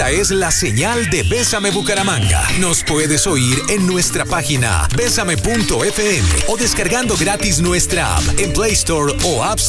Esta es la señal de Bésame Bucaramanga. Nos puedes oír en nuestra página bésame.fm o descargando gratis nuestra app en Play Store o App Store.